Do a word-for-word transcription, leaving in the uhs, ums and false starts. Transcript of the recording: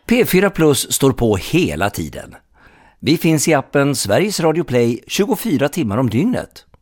P fyra Plus står på hela tiden. Vi finns i appen Sveriges Radio Play tjugofyra timmar om dygnet.